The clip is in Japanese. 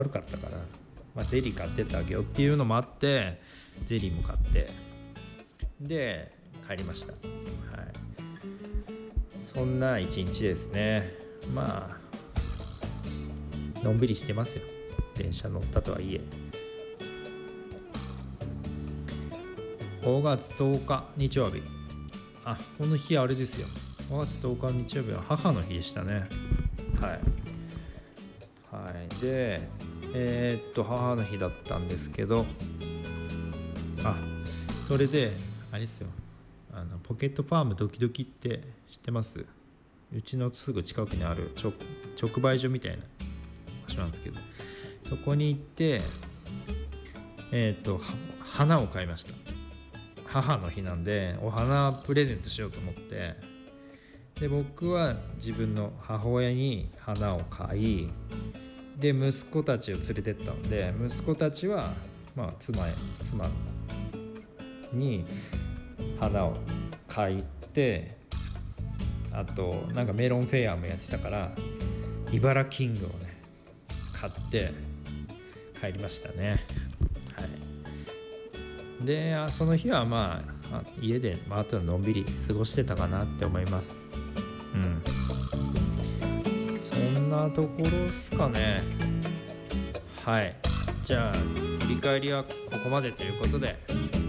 悪かったから、ゼリー買ってってあげようっていうのもあってゼリーも買ってで帰りました。はい、そんな一日ですね。のんびりしてますよ、電車乗ったとはいえ。5月10日日曜日、この日あれですよ、5月10日日曜日は母の日でしたね。で母の日だったんですけど、それであれですよ、ポケットファームドキドキって知ってます？うちのすぐ近くにある直売所みたいな場所なんですけど、そこに行って花を買いました。母の日なんでお花プレゼントしようと思って、で僕は自分の母親に花を買い、で息子たちを連れてったので、息子たちは妻に花を買って、あとなんかメロンフェアもやってたから茨キングをね買って帰りましたね。でその日は家であとはのんびり過ごしてたかなって思います。そんなところですかね。じゃあ振り返りはここまでということで、